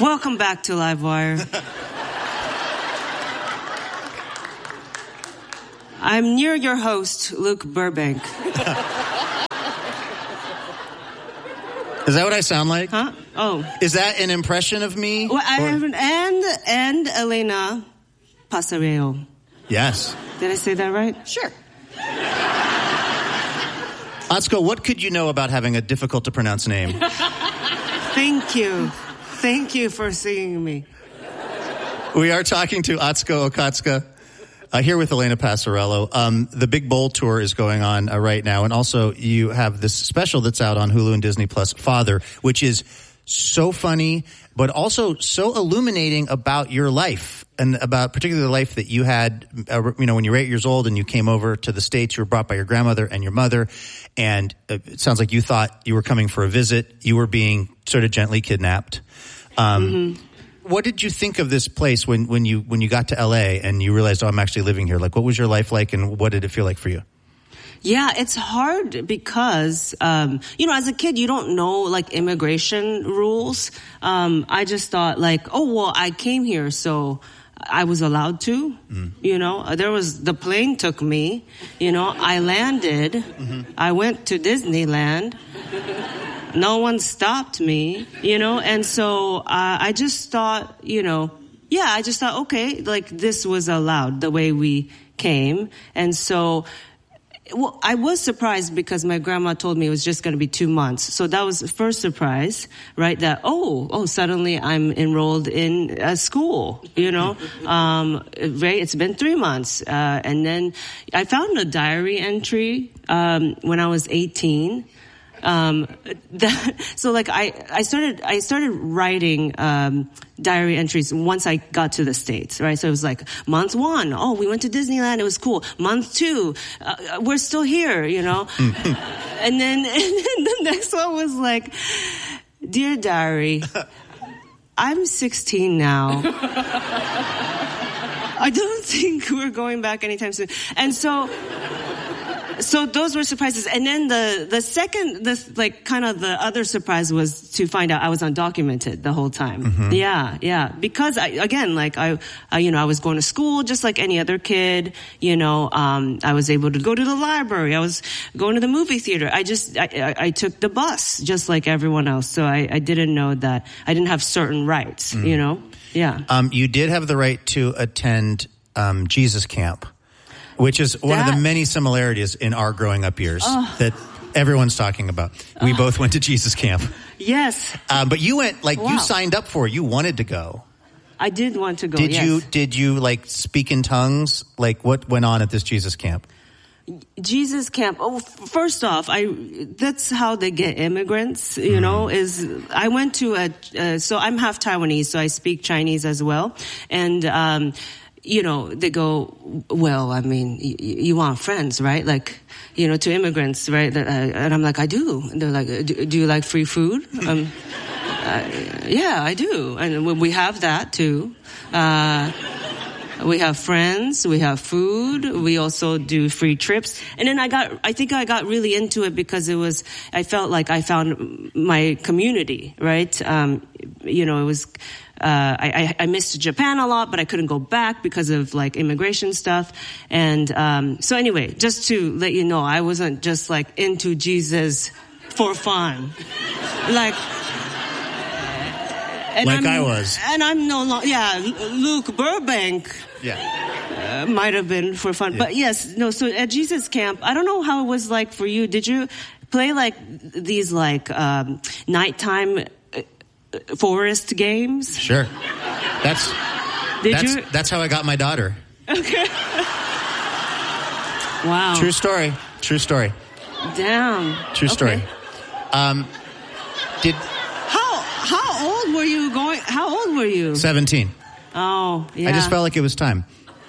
Welcome back to Livewire. I'm near your host, Luke Burbank. Is that what I sound like? Huh? Oh. Is that an impression of me? Well, I have and Elena Pasareo. Yes. Did I say that right? Sure. Atsuko, what could you know about having a difficult to pronounce name? Thank you. Thank you for seeing me. We are talking to Atsuko Okatsuka here with Elena Passarello. The Big Bowl Tour is going on right now. And also you have this special that's out on Hulu and Disney Plus, Father, which is so funny, but also so illuminating about your life and about particularly the life that you had, when you were 8 years old and you came over to the States. You were brought by your grandmother and your mother. And it sounds like you thought you were coming for a visit. You were being sort of gently kidnapped. What did you think of this place when you got to LA and you realized, I'm actually living here? Like, what was your life like and what did it feel like for you? Yeah, it's hard because, as a kid, you don't know, like, immigration rules. I just thought, like, I came here, so I was allowed to. The plane took me, I landed. Mm-hmm. I went to Disneyland. No one stopped me, and so I just thought, okay, like, this was allowed the way we came. And so I was surprised because my grandma told me it was just going to be 2 months. So that was the first surprise, right? That, suddenly I'm enrolled in a school, right? It's been 3 months. And then I found a diary entry, when I was 18. So I started writing, diary entries once I got to the States, right? So it was like, month 1, we went to Disneyland, it was cool. Month 2, we're still here, and then the next one was like, dear diary, I'm 16 now. I don't think we're going back anytime soon. And so those were surprises. And then the second, the other surprise was to find out I was undocumented the whole time. Mm-hmm. Yeah. Because I was going to school just like any other kid. I was able to go to the library. I was going to the movie theater. I took the bus just like everyone else. So I didn't know that I didn't have certain rights, Yeah. You did have the right to attend, Jesus Camp, which is one of the many similarities in our growing up years that everyone's talking about. We both went to Jesus Camp. Yes. But you went, you signed up for it. You wanted to go. I did want to go, Did you speak in tongues? What went on at this Jesus Camp? Jesus Camp. First off, that's how they get immigrants, is I went to so I'm half Taiwanese, so I speak Chinese as well. And, they go, well, I mean, you want friends, right? To immigrants, right? And I'm like, I do. And they're like, do you like free food? Yeah, I do. And we have that too. We have friends, we have food, we also do free trips. And then I think I got really into it because I felt like I found my community, right? It was, I missed Japan a lot, but I couldn't go back because of immigration stuff. And, so anyway, just to let you know, I wasn't just into Jesus for fun. I was. And I'm no longer, Luke Burbank. Yeah. Might have been for fun. Yeah. But yes, no, so at Jesus Camp, I don't know how it was like for you. Did you play these nighttime forest games? Sure. That's how I got my daughter. Okay. Wow. True story. Damn. True story. Okay. How old were you going? How old were you? 17. Oh, yeah. I just felt like it was time.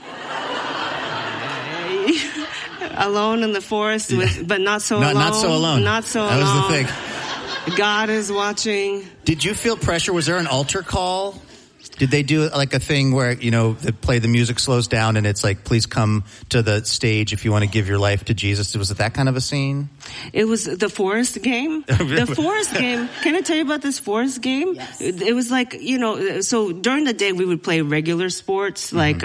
Alone in the forest, but not so alone. Not so alone. Not so alone. That was the thing. God is watching. Did you feel pressure? Was there an altar call? Did they do like a thing where, the music slows down and it's like, please come to the stage if you want to give your life to Jesus? Was it that kind of a scene? It was the Forest game. The Forest game. Can I tell you about this Forest game? Yes. It was like, so during the day we would play regular sports like,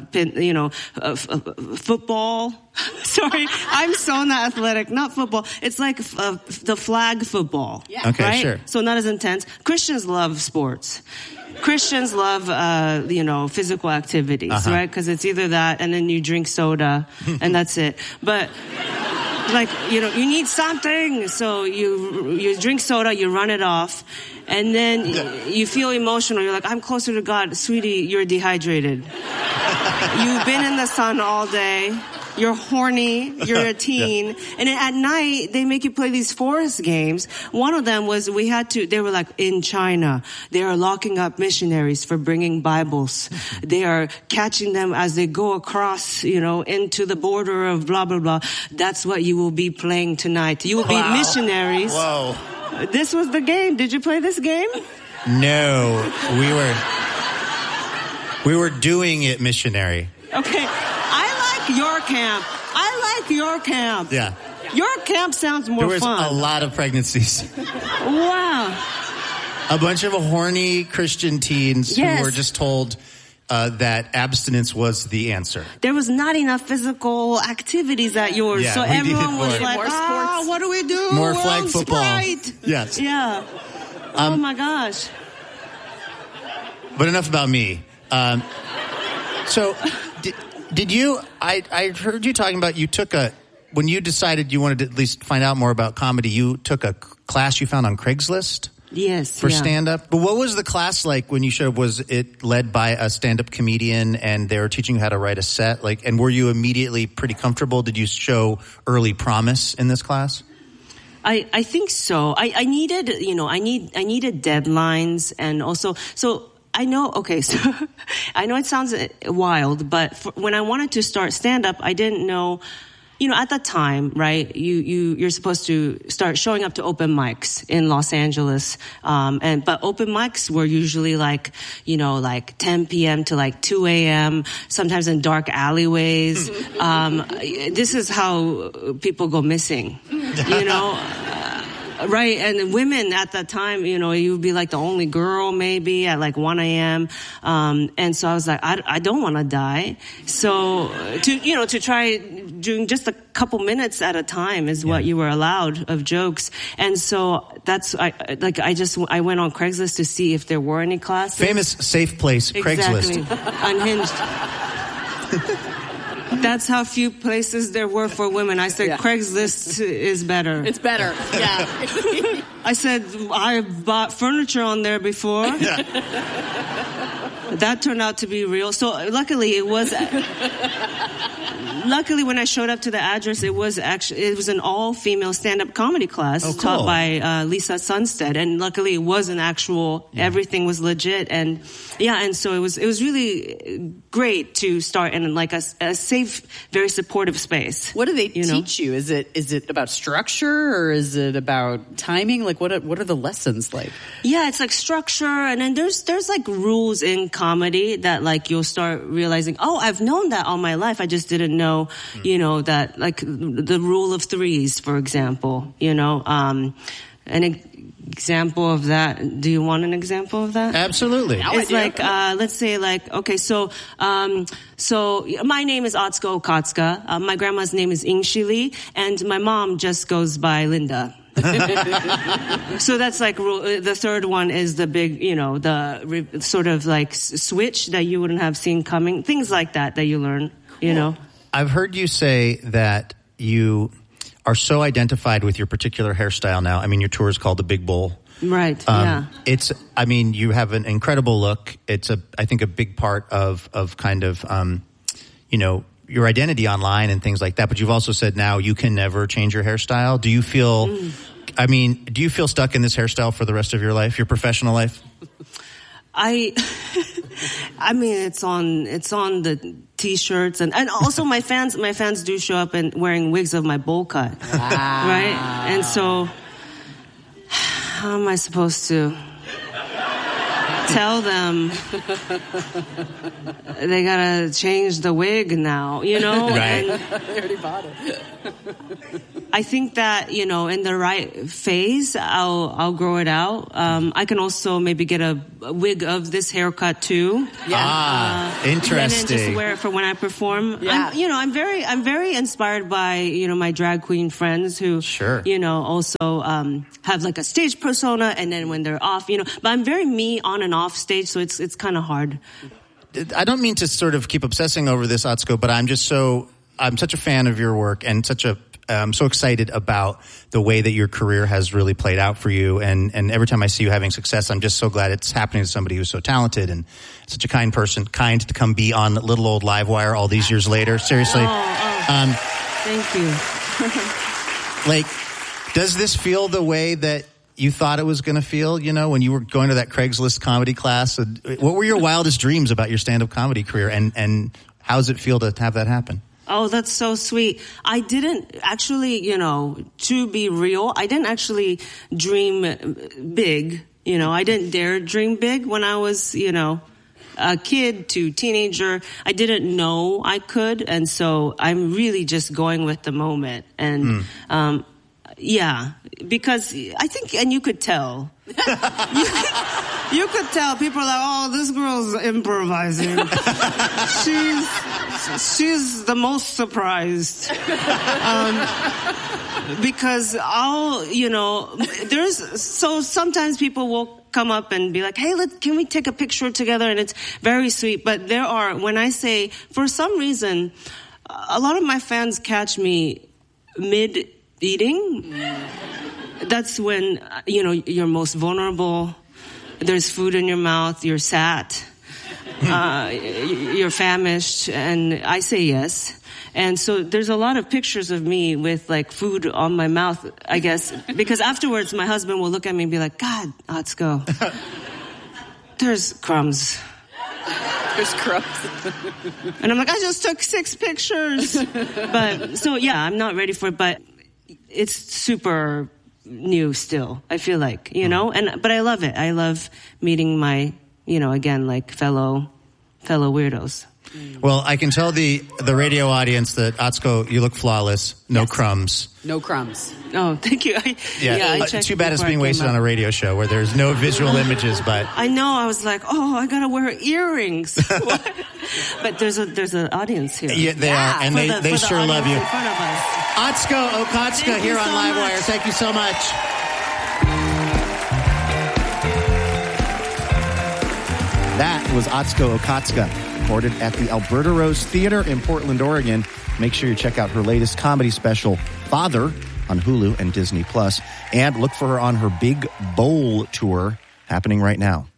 football. Sorry, I'm so not athletic. Not football. It's like the flag football. Yeah. Okay, right? sure. So not as intense. Christians love sports. Christians love, physical activities, right? Because it's either that and then you drink soda and that's it. But you need something. So you drink soda, you run it off, and then you feel emotional. You're like, I'm closer to God. Sweetie, you're dehydrated. You've been in the sun all day. You're horny. You're a teen. And then at night, they make you play these forest games. One of them was they were like, in China, they are locking up missionaries for bringing Bibles. They are catching them as they go across, into the border of blah, blah, blah. That's what you will be playing tonight. You will be missionaries. Whoa. This was the game. Did you play this game? No, we were doing it missionary. Okay. Your camp. I like your camp. Yeah. Your camp sounds more fun. There was fun. a lot of pregnancies. Wow. A bunch of horny Christian teens who were just told that abstinence was the answer. There was not enough physical activities at yours, so everyone was like, what do we do? More flag football. Sprite. Yes. Yeah. Oh my gosh. But enough about me. Did you, I heard you talking about when you decided you wanted to at least find out more about comedy, you took a class you found on Craigslist? Yes. For stand-up? But what was the class like when you showed up? Was it led by a stand-up comedian and they were teaching you how to write a set? And were you immediately pretty comfortable? Did you show early promise in this class? I think so. I needed, I needed deadlines and also, so I know it sounds wild, but when I wanted to start stand-up, I didn't know, at that time, right, you're supposed to start showing up to open mics in Los Angeles. But open mics were usually like 10 p.m. to 2 a.m., sometimes in dark alleyways. This is how people go missing, Right, and women at that time, you would be like the only girl maybe at 1 a.m. And so I was like, I don't want to die. So to try doing just a couple minutes at a time is what you were allowed of jokes. And so I went on Craigslist to see if there were any classes. Famous safe place, Craigslist. Exactly. Unhinged. That's how few places there were for women. I said, Craigslist is better. It's better, yeah. I said, I bought furniture on there before. Yeah. That turned out to be real. So luckily when I showed up to the address, it was an all-female stand-up comedy class taught by Lisa Sunstead. And luckily it was an actual, everything was legit. And so it was really great to start in a safe, very supportive space. What do they teach you? Is it about structure or is it about timing? What are the lessons like? Yeah, it's structure, and then there's rules in comedy that you'll start realizing, I've known that all my life. I just didn't know, that the rule of threes, for example, an example of that. Do you want an example of that? Absolutely. It's let's say so my name is Atsuko Okatsuka. My grandma's name is Ingshili, and my mom just goes by Linda. So that's the third one is the big, the sort of switch that you wouldn't have seen coming. Things like that you learn, I've heard you say that you are so identified with your particular hairstyle now. I mean, your tour is called The Big Bowl. Right, yeah. You have an incredible look. It's I think a big part of kind of, your identity online and things like that. But you've also said now you can never change your hairstyle. Do you feel, do you feel stuck in this hairstyle for the rest of your life, your professional life? It's on the t-shirts and also my fans do show up and wearing wigs of my bowl cut. Wow. Right? And so how am I supposed to? tell them they gotta change the wig now, you know? Right. And They already bought it. I think that, you know, in the right phase, I'll grow it out. I can also maybe get a wig of this haircut too. Interesting. And then just wear it for when I perform. Yeah. I'm very inspired by, you know, my drag queen friends who, Sure. you know, also have like a stage persona, and then when they're off, you know, but I'm very me on and off stage, so it's kind of hard. I don't mean to sort of keep obsessing over this, Atsuko, but I'm such a fan of your work and I'm so excited about the way that your career has really played out for you. And every time I see you having success, I'm just so glad it's happening to somebody who's so talented and such a kind person, kind to come be on Little Old Livewire all these years later. Seriously. Thank you. Like, does this feel the way that you thought it was going to feel, you know, when you were going to that Craigslist comedy class? What were your wildest dreams about your stand-up comedy career, and how does it feel to have that happen? Oh, that's so sweet. I didn't actually, you know, to be real, I didn't actually dream big. You know, I didn't dare dream big when I was, you know, a kid to teenager. I didn't know I could. And so I'm really just going with the moment. And, yeah, because I think, and you could tell. You could tell people are like, oh, this girl's improvising. She's the most surprised. Because so sometimes people will come up and be like, hey, can we take a picture together? And it's very sweet. But when I say, for some reason, a lot of my fans catch me mid-eating. That's when, you know, you're most vulnerable. There's food in your mouth. You're sad. You're famished. And I say yes. And so there's a lot of pictures of me with like food on my mouth, I guess. Because afterwards, my husband will look at me and be like, God, Atsuko, there's crumbs. There's crumbs. And I'm like, I just took 6 pictures. But so, yeah, I'm not ready for it. But it's super new still, I feel like, you know, but I love it. I love meeting my, you know, again, like fellow weirdos. Well, I can tell the radio audience that, Atsuko, you look flawless. No crumbs. No crumbs. Oh, thank you. I checked too bad it's before being I wasted came on a up. radio show where there's no visual images, but... I know. I was like, oh, I gotta wear earrings. But there's an audience here. Yeah, they are, and they for the sure love audience you. in front of us. Atsuko Okatsuka Thank you here on so Livewire. much. Thank you so much. That was Atsuko Okatsuka, recorded at the Alberta Rose Theater in Portland, Oregon. Make sure you check out her latest comedy special, Father, on Hulu and Disney+. And look for her on her Big Bowl tour happening right now.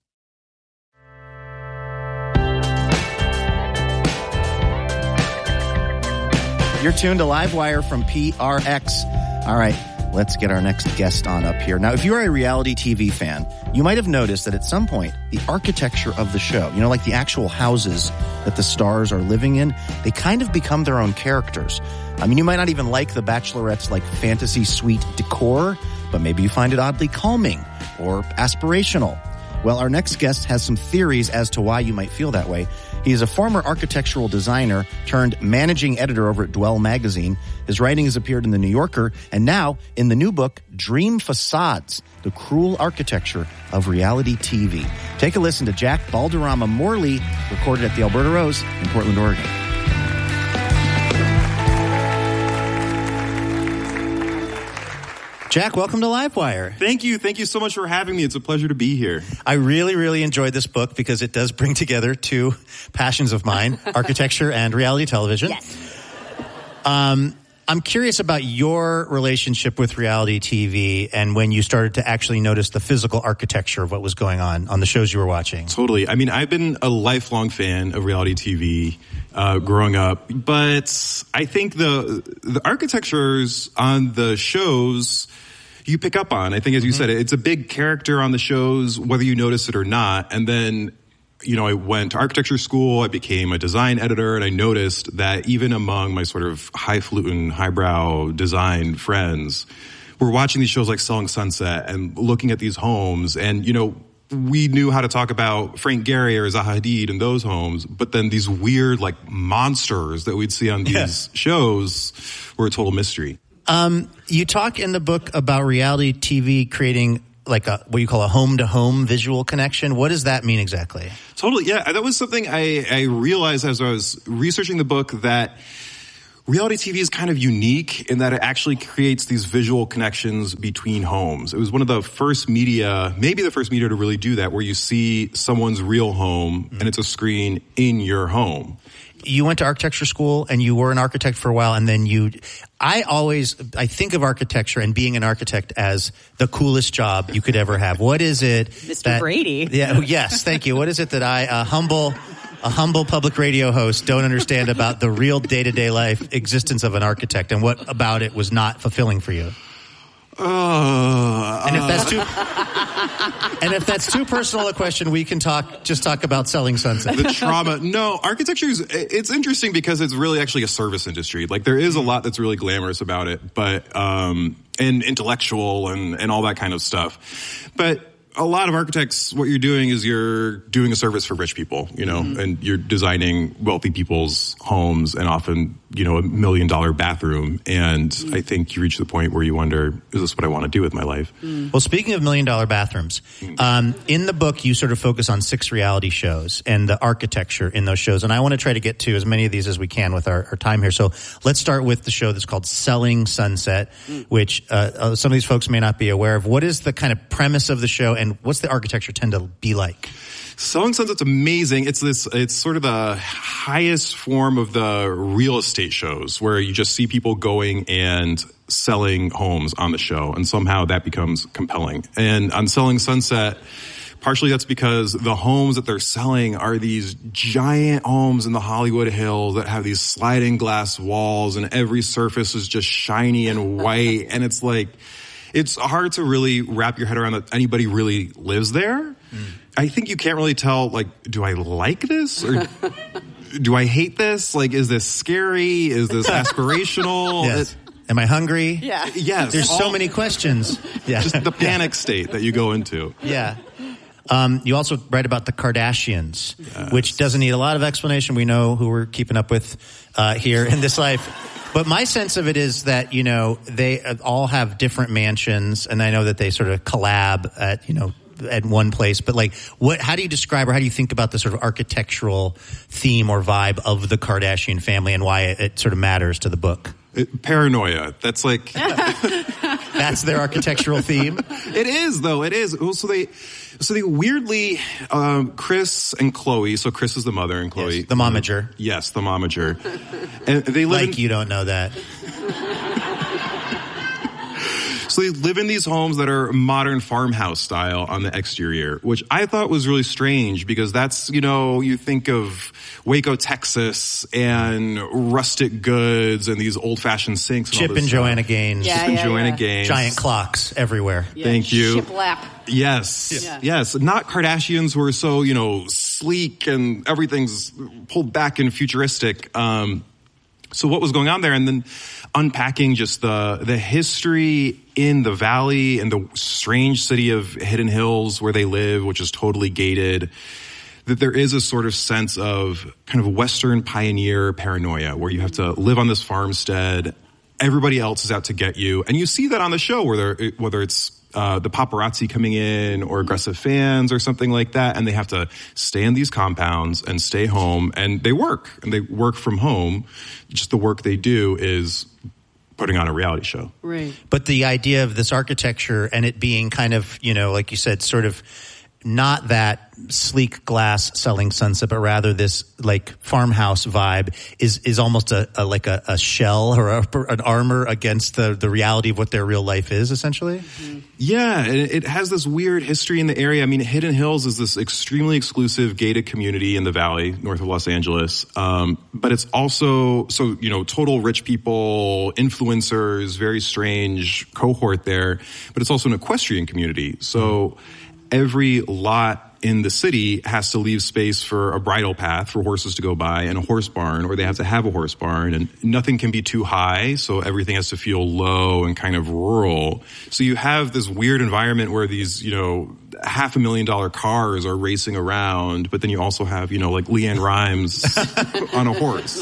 You're tuned to Livewire from PRX. All right, let's get our next guest on up here. Now, if you're a reality TV fan, you might have noticed that at some point, the architecture of the show, you know, like the actual houses that the stars are living in, they kind of become their own characters. I mean, you might not even like the Bachelorette's like fantasy suite decor, but maybe you find it oddly calming or aspirational. Well, our next guest has some theories as to why you might feel that way. He is a former architectural designer turned managing editor over at Dwell Magazine. His writing has appeared in The New Yorker and now in the new book, Dream Facades, The Cruel Architecture of Reality TV. Take a listen to Jack Balderrama Morley, recorded at the Alberta Rose in Portland, Oregon. Jack, welcome to Livewire. Thank you. Thank you so much for having me. It's a pleasure to be here. I really, really enjoyed this book because it does bring together two passions of mine, architecture and reality television. Yes. I'm curious about your relationship with reality TV and when you started to actually notice the physical architecture of what was going on the shows you were watching. Totally. I mean, I've been a lifelong fan of reality TV growing up, but I think the architectures on the shows you pick up on. I think, as you said, it's a big character on the shows, whether you notice it or not. And then, you know, I went to architecture school, I became a design editor, and I noticed that even among my sort of highfalutin, highbrow design friends, we're watching these shows like Selling Sunset and looking at these homes. And, you know, we knew how to talk about Frank Gehry or Zaha Hadid in those homes, but then these weird like monsters that we'd see on these shows were a total mystery. You talk in the book about reality TV creating like what you call a home-to-home visual connection. What does that mean exactly? Totally, yeah. That was something I realized as I was researching the book, that reality TV is kind of unique in that it actually creates these visual connections between homes. It was one of the first media, maybe the first media to really do that, where you see someone's real home and it's a screen in your home. You went to architecture school and you were an architect for a while, and then I think of architecture and being an architect as the coolest job you could ever have. What is it? Mr. Brady. Yeah. Yes. Thank you. What is it that a humble public radio host don't understand about the real day-to-day life existence of an architect, and what about it was not fulfilling for you? And if that's too personal a question, we can just talk about Selling Sunset. The trauma. No, architecture it's interesting because it's really actually a service industry. Like there is a lot that's really glamorous about it, but and intellectual and all that kind of stuff. But a lot of architects, what you're doing is you're doing a service for rich people, and you're designing wealthy people's homes, and often, $1 million bathroom. And I think you reach the point where you wonder, is this what I want to do with my life? Well, speaking of $1 million bathrooms, in the book, you sort of focus on 6 reality shows and the architecture in those shows. And I want to try to get to as many of these as we can with our time here. So let's start with the show that's called Selling Sunset, which some of these folks may not be aware of. What is the kind of premise of the show, and what's the architecture tend to be like? Selling Sunset's amazing. It's sort of the highest form of the real estate shows, where you just see people going and selling homes on the show, and somehow that becomes compelling. And on Selling Sunset, partially that's because the homes that they're selling are these giant homes in the Hollywood Hills that have these sliding glass walls, and every surface is just shiny and white. And it's like, it's hard to really wrap your head around that anybody really lives there. I think you can't really tell, like, do I like this or do I hate this? Like, is this scary? Is this aspirational? Yes. Am I hungry? Yeah. Yes. There's so many questions. Yeah. Just the panic state that you go into. Yeah. You also write about the Kardashians, which doesn't need a lot of explanation. We know who we're keeping up with here in this life. But my sense of it is that, they all have different mansions, and I know that they sort of collab at one place. But how do you describe, or how do you think about the sort of architectural theme or vibe of the Kardashian family, and why it sort of matters to the book? Paranoia. That's like... That's their architectural theme? It is, though. It is. So they weirdly, Kris and Khloe, so Kris is the mother and Khloe. Yes, the momager. Yes, the momager. And they live you don't know that. So they live in these homes that are modern farmhouse style on the exterior, which I thought was really strange, because that's, you think of Waco, Texas, and rustic goods and these old-fashioned sinks. Chip and Joanna Gaines. Yeah, Chip and Joanna Gaines. Giant clocks everywhere. Yeah. Thank you. Shiplap. Yes. Yeah. Yes. Not Kardashians who are so, sleek and everything's pulled back and futuristic. So what was going on there? And then unpacking just the history in the valley and the strange city of Hidden Hills where they live, which is totally gated, that there is a sort of sense of kind of Western pioneer paranoia, where you have to live on this farmstead. Everybody else is out to get you. And you see that on the show, whether it's the paparazzi coming in or aggressive fans or something like that, and they have to stay in these compounds and stay home, and they work from home. Just the work they do is putting on a reality show. Right. But the idea of this architecture and it being kind of, like you said, sort of not that sleek glass Selling Sunset, but rather this farmhouse vibe is almost a shell or an armor against the reality of what their real life is, essentially. Mm-hmm. Yeah, and it has this weird history in the area. I mean, Hidden Hills is this extremely exclusive gated community in the valley north of Los Angeles, but it's also total rich people, influencers, very strange cohort there. But it's also an equestrian community, so. Every lot in the city has to leave space for a bridle path for horses to go by and a horse barn, or they have to have a horse barn, and nothing can be too high, so everything has to feel low and kind of rural. So you have this weird environment where these, $500,000 cars are racing around, but then you also have, like Leanne Rimes on a horse.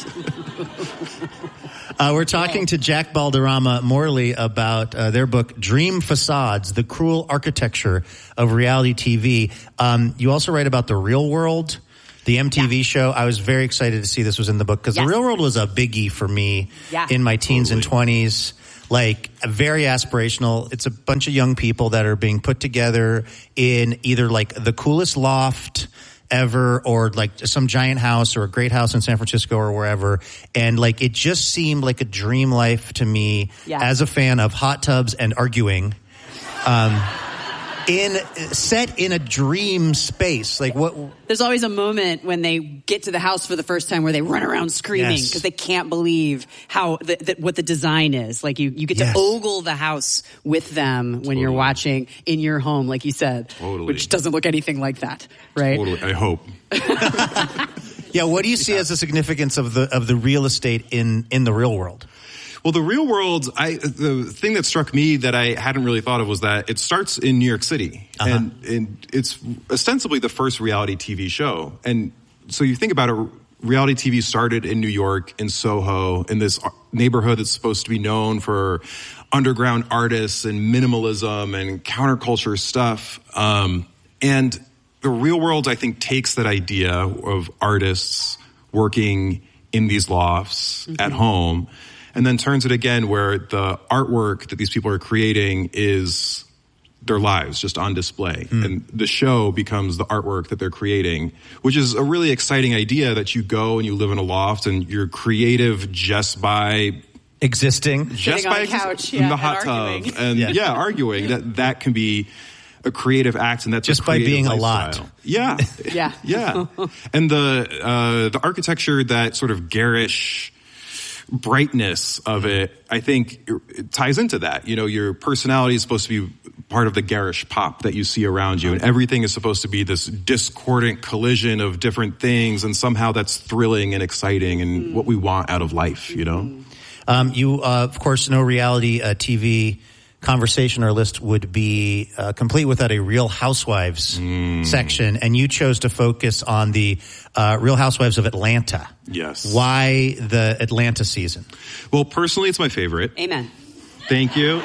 We're talking to Jack Balderrama Morley about their book, Dream Facades, The Cruel Architecture of Reality TV. You also write about The Real World, the MTV show. I was very excited to see this was in the book because The Real World was a biggie for me in my teens and 20s. Like, very aspirational. It's a bunch of young people that are being put together in either like the coolest loft ever or like some giant house or a great house in San Francisco or wherever. And like, it just seemed like a dream life to me as a fan of hot tubs and arguing. Set in a dream space. Like what? There's always a moment when they get to the house for the first time where they run around screaming because they can't believe how what the design is. Like you get to ogle the house with them when you're watching in your home, like you said, which doesn't look anything like that, right? Totally. I hope. Yeah. What do you see as the significance of the real estate in the real world? Well, The Real World, the thing that struck me that I hadn't really thought of was that it starts in New York City. And it's ostensibly the first reality TV show. And so you think about it, reality TV started in New York, in Soho, in this neighborhood that's supposed to be known for underground artists and minimalism and counterculture stuff. And The Real World, I think, takes that idea of artists working in these lofts at home and then turns it again where the artwork that these people are creating is their lives just on display. And the show becomes the artwork that they're creating, which is a really exciting idea that you go and you live in a loft and you're creative just by existing. Just by a couch in the hot tub. And arguing that can be a creative act, and that's just by being lifestyle. A lot. Yeah. And the architecture, that sort of garish brightness of it, I think it ties into that. Your personality is supposed to be part of the garish pop that you see around you, and everything is supposed to be this discordant collision of different things, and somehow that's thrilling and exciting and what we want out of life, You, of course, no reality TV conversation or list would be complete without a Real Housewives section, and you chose to focus on the Real Housewives of Atlanta. Yes. Why the Atlanta season? Well, personally, it's my favorite. Amen. Thank you.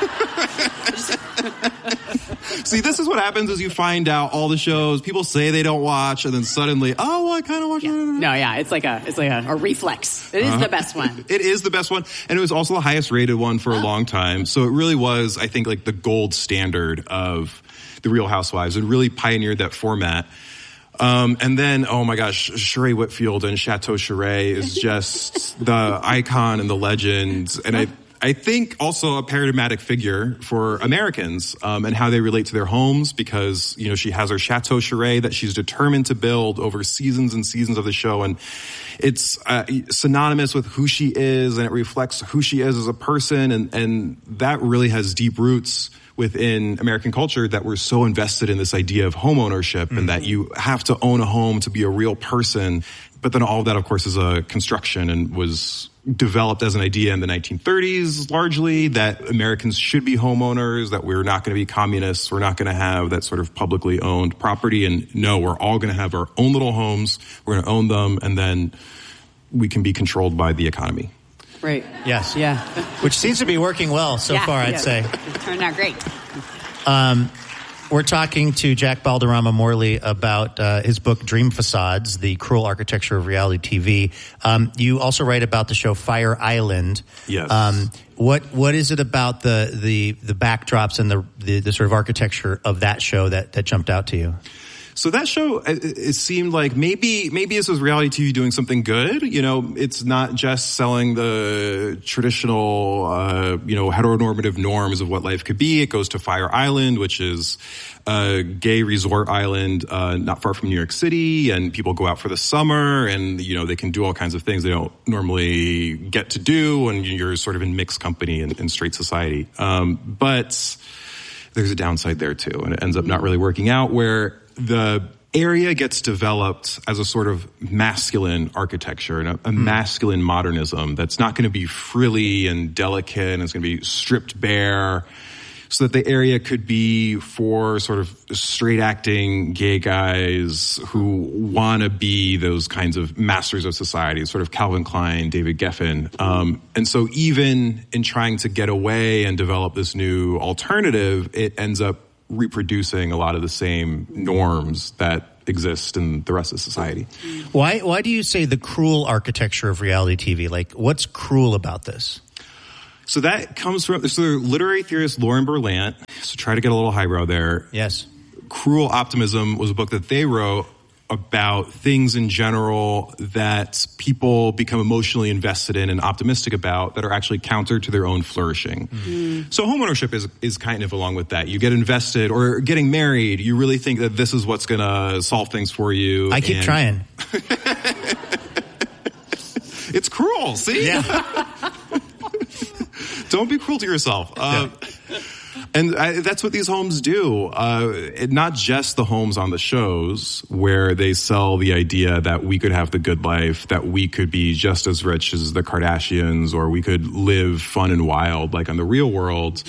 See, this is what happens is you find out all the shows people say they don't watch, and then suddenly, I kind of watch it. No, it's like a reflex. It is the best one. It is the best one, and it was also the highest rated one for a long time. So it really was, I think, like the gold standard of the Real Housewives. It really pioneered that format. And then, oh my gosh, Sheree Whitfield and Chateau Sheree is just the icon and the legend, and I think also a paradigmatic figure for Americans and how they relate to their homes, because, she has her Chateau Sheree that she's determined to build over seasons and seasons of the show. And it's synonymous with who she is, and it reflects who she is as a person. And that really has deep roots within American culture, that we're so invested in this idea of home ownership and that you have to own a home to be a real person. But then all of that, of course, is a construction and was developed as an idea in the 1930s, largely, that Americans should be homeowners, that we're not going to be communists, we're not going to have that sort of publicly owned property. And no, we're all going to have our own little homes, we're going to own them, and then we can be controlled by the economy. Right. Yes. Yeah. Which seems to be working well so far, I'd say. It turned out great. We're talking to Jack Balderrama Morley about his book, Dream Facades, The Cruel Architecture of Reality TV. You also write about the show Fire Island. Yes. What is it about the backdrops and the sort of architecture of that show that jumped out to you? So that show, it seemed like maybe this was reality TV doing something good. It's not just selling the traditional, heteronormative norms of what life could be. It goes to Fire Island, which is a gay resort island not far from New York City, and people go out for the summer, and they can do all kinds of things they don't normally get to do, and you're sort of in mixed company in straight society. But there's a downside there too. And it ends up not really working out, where the area gets developed as a sort of masculine architecture and a masculine modernism that's not going to be frilly and delicate, and it's going to be stripped bare, so that the area could be for sort of straight-acting gay guys who want to be those kinds of masters of society, sort of Calvin Klein, David Geffen. And so even in trying to get away and develop this new alternative, it ends up reproducing a lot of the same norms that exist in the rest of society. Why do you say the cruel architecture of reality TV? Like, what's cruel about this? So that comes from the literary theorist Lauren Berlant. So try to get a little highbrow there. Yes. Cruel Optimism was a book that they wrote about things in general that people become emotionally invested in and optimistic about that are actually counter to their own flourishing. Mm-hmm. So homeownership is kind of along with that. You get invested, or getting married, you really think that this is what's going to solve things for you. I keep trying. It's cruel, see? Yeah. Don't be cruel to yourself. And that's what these homes do. Not just the homes on the shows where they sell the idea that we could have the good life, that we could be just as rich as the Kardashians, or we could live fun and wild like on the real world.